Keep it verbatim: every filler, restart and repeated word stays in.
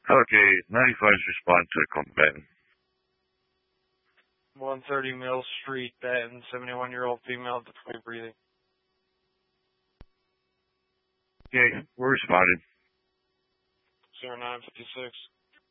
Okay, ninety-five's respond to a complaint. one thirty Mill Street, Baton, seventy-one-year-old female, difficulty breathing. Okay, we're responding. zero nine fifty-six.